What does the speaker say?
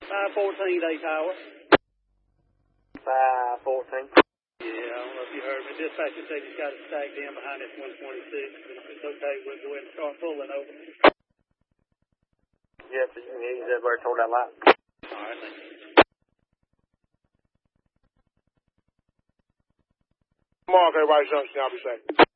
514 Day Tower. 514. Yeah, I don't know if you heard me. Dispatcher said he's got it stacked in behind this 126. If it's okay, we'll go ahead and start pulling over. Yes, he's everywhere told that line. All right, thank you. Mark, everybody's junction. I'll be safe.